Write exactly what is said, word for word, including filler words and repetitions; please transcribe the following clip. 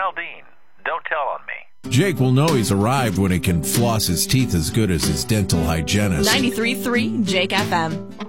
Aldine. Don't tell on me. Jake will know he's arrived when he can floss his teeth as good as his dental hygienist. ninety-three point three Jake F M.